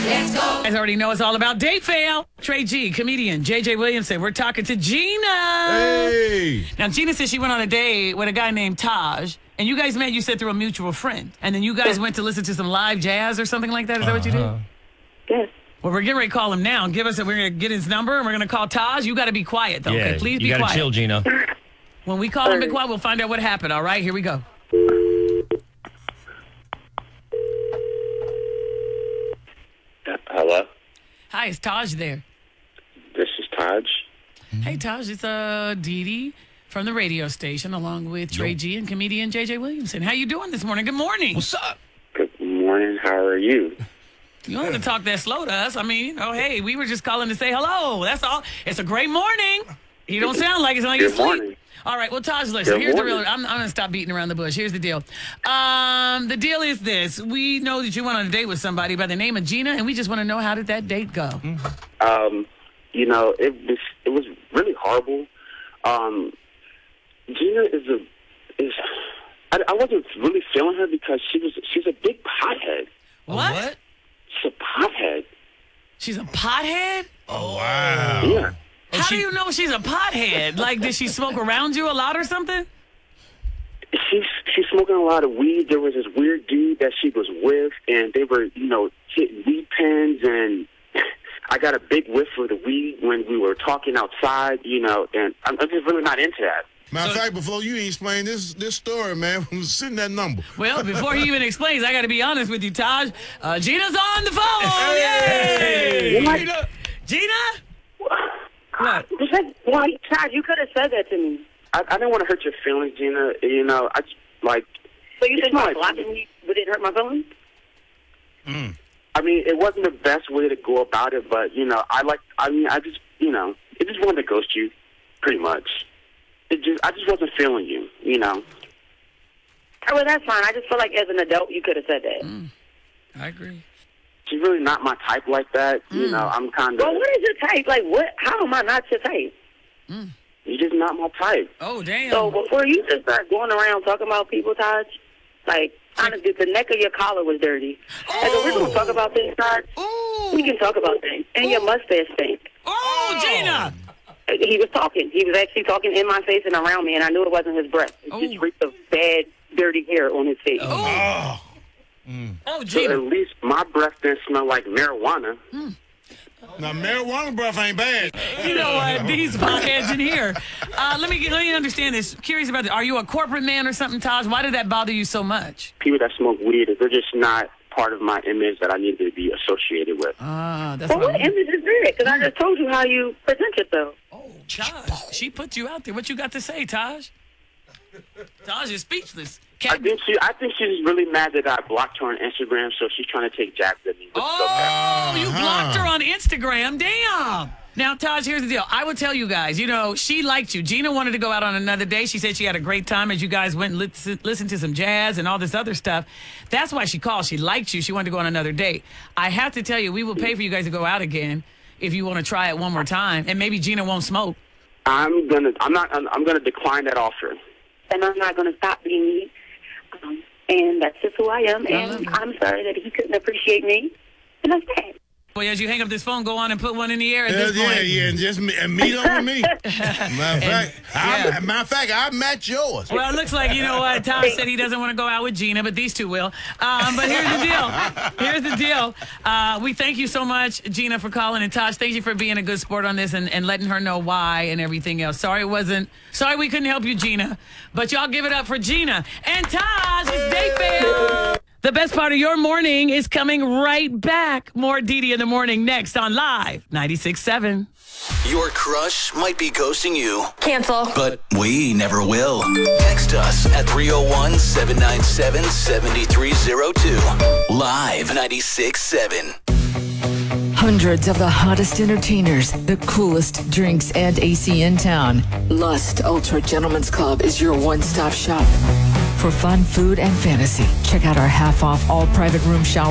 You guys already know it's all about date fail. Trey G, comedian, JJ Williamson. We're talking to Gina. Hey. Now, Gina said she went on a date with a guy named Taj. And you guys met, you said, through a mutual friend. And then you guys went to listen to some live jazz or something like that. Is that what you did? Yes. Well, we're getting ready to call him now. We're going to get his number, and we're going to call Taj. You got to be quiet, though. Yeah, Okay? Please be you quiet. gotta chill, Gina. When we call him, be quiet. We'll find out what happened. All right? Here we go. Hello? Hi, is Taj there? This is Taj. Hey, Taj, it's Dee Dee from the radio station, along with Trey G and comedian JJ Williamson. How you doing this morning? Good morning. What's up? Good morning. How are you? You don't have to talk that slow to us. I mean, you know, hey, we were just calling to say hello. That's all. It's a great morning. You don't sound like it's on your Good sleep. morning. All right, well, Taj, listen, Good here's the real. morning. I'm going to stop beating around the bush. Here's the deal. The deal is this. We know that you went on a date with somebody by the name of Gina, and we just want to know, how did that date go? You know, it was really horrible. Gina I wasn't really feeling her because she's a big pothead. What? She's a pothead. She's a pothead? Oh, wow. Yeah. How do you know she's a pothead? Like, did she smoke around you a lot or something? She's smoking a lot of weed. There was this weird dude that she was with, and they were, hitting weed pens, and I got a big whiff of the weed when we were talking outside, and I'm just really not into that. Matter of fact, before you explain this story, man, send that number. Well, before he even explains, I got to be honest with you, Taj. Gina's on the phone. Yay! What? Gina? What? Why, Todd, you could have said that to me. I didn't want to hurt your feelings, Gina. I just, So you think It's by not- blocking me would it hurt my feelings? I mean, it wasn't the best way to go about it, but, I just wanted to ghost you, pretty much. I just wasn't feeling you, Oh, well, that's fine. I just feel like as an adult, you could have said that. I agree. She's really not my type like that. I'm kind of... Well, what is your type? Like, what? How am I not your type? You're just not my type. Oh, damn. So before you just start going around talking about people, Todd, like, honestly, the neck of your collar was dirty. Like, if we're going to talk about things, Todd, Ooh. we can talk about things. And your mustache stink. Oh, Gina. He was talking. He was actually talking in my face and around me, and I knew it wasn't his breath. It just reeked of bad, dirty hair on his face. Oh, So Gina. at least my breath didn't smell like marijuana. Now, marijuana breath ain't bad. You know what? These potheads in here. Let me understand this. Curious about this. Are you a corporate man or something, Taj? Why did that bother you so much? People that smoke weed, they're just not part of my image that I need to be associated with. That's Well, what what image is that? Because I just told you how you present yourself. Oh, Taj. She put you out there. What you got to say, Taj? Taj is speechless. I think she's really mad that I blocked her on Instagram, so she's trying to take jabs at me. Oh, you blocked her on Instagram. Damn. Now, Taj, here's the deal. I would tell you guys, she liked you. Gina wanted to go out on another day. She said she had a great time as you guys went and listened to some jazz and all this other stuff. That's why she called. She liked you. She wanted to go on another date. I have to tell you, we will pay for you guys to go out again if you want to try it one more time. And maybe Gina won't smoke. I'm gonna decline that offer. And I'm not going to stop being me. And that's just who I am. And I'm sorry that he couldn't appreciate me. And that's that. Well, as you hang up this phone, go on and put one in the air at this point. And just meet up with me. Matter of fact, I match yours. Well, it looks like, you know what, Tom said he doesn't want to go out with Gina, but these two will. But here's the deal. We thank you so much, Gina, for calling. And Taj, thank you for being a good sport on this and letting her know why and everything else. Sorry we couldn't help you, Gina. But y'all give it up for Gina. And Taj is Date Fail. The best part of your morning is coming right back. More Dee Dee in the morning next on Live 96.7. Your crush might be ghosting you. Cancel. But we never will. Text us at 301-797-7302. Live 96.7. Hundreds of the hottest entertainers, the coolest drinks, and AC in town. Lust Ultra Gentlemen's Club is your one-stop shop for fun, food, and fantasy. Check out our half-off all private room shower